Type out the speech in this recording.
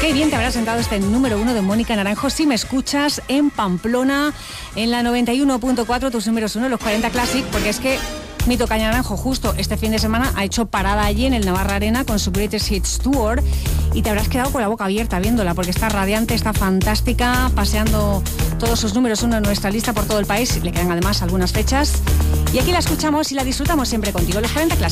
Qué bien te habrá sentado este número 1 de Mónica Naranjo. Si me escuchas en Pamplona, en la 91.4, tus números 1, los 40 Classic, porque es que mi tocaña Naranjo justo este fin de semana ha hecho parada allí en el Navarra Arena con su Greatest Hits Tour y te habrás quedado con la boca abierta viéndola porque está radiante, está fantástica, paseando todos sus números 1 en nuestra lista por todo el país. Le quedan además algunas fechas y aquí la escuchamos y la disfrutamos siempre contigo, los 40 Classic.